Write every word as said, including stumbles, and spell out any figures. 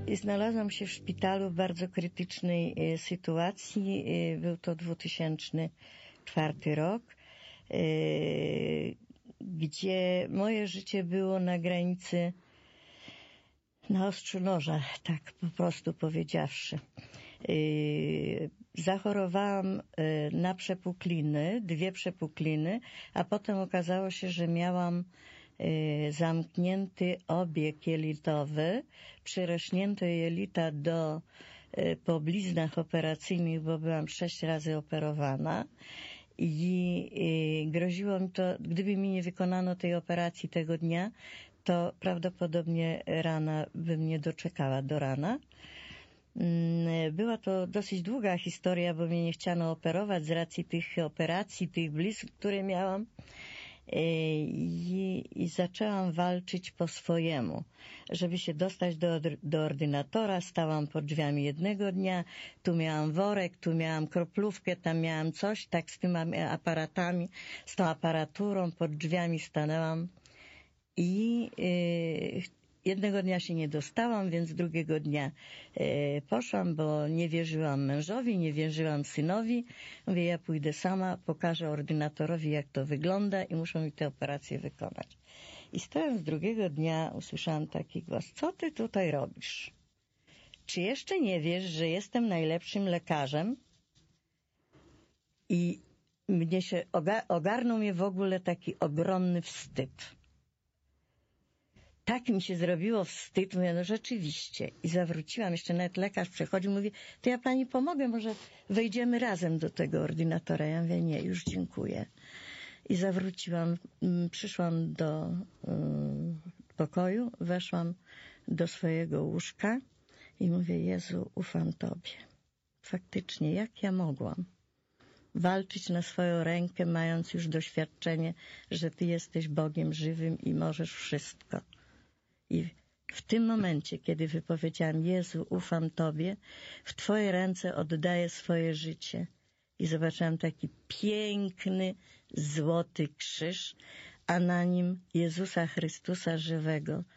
znalazłam się w szpitalu w bardzo krytycznej sytuacji. Był to dwutysięczny czwarty rok, gdzie moje życie było na granicy, na ostrzu noża, tak po prostu powiedziawszy. Zachorowałam na przepukliny, dwie przepukliny, a potem okazało się, że miałam zamknięty obieg jelitowy, przyrośnięte jelita do, po bliznach operacyjnych, bo byłam sześć razy operowana i groziło mi to, gdyby mi nie wykonano tej operacji tego dnia, to prawdopodobnie rana by mnie doczekała do rana. Była to dosyć długa historia, bo mnie nie chciano operować z racji tych operacji, tych blizn, które miałam. I, i zaczęłam walczyć po swojemu. Żeby się dostać do, do ordynatora, stałam pod drzwiami jednego dnia, tu miałam worek, tu miałam kroplówkę, tam miałam coś, tak z tymi aparatami, z tą aparaturą pod drzwiami stanęłam i yy, jednego dnia się nie dostałam, więc drugiego dnia e, poszłam, bo nie wierzyłam mężowi, nie wierzyłam synowi. Mówię, ja pójdę sama, pokażę ordynatorowi, jak to wygląda i muszą mi te operacje wykonać. I stojąc drugiego dnia usłyszałam taki głos, co ty tutaj robisz? Czy jeszcze nie wiesz, że jestem najlepszym lekarzem? I mnie się oga- ogarnął mnie w ogóle taki ogromny wstyd. Tak mi się zrobiło wstyd, mówię, no rzeczywiście. I zawróciłam, jeszcze nawet lekarz przechodził, mówi, to ja pani pomogę, może wejdziemy razem do tego ordynatora. Ja mówię, nie, już dziękuję. I zawróciłam, przyszłam do y, pokoju, weszłam do swojego łóżka i mówię, Jezu, ufam Tobie. Faktycznie, jak ja mogłam walczyć na swoją rękę, mając już doświadczenie, że Ty jesteś Bogiem żywym i możesz wszystko. I w tym momencie, kiedy wypowiedziałam, Jezu, ufam Tobie, w Twoje ręce oddaję swoje życie. I zobaczyłam taki piękny, złoty krzyż, a na nim Jezusa Chrystusa żywego,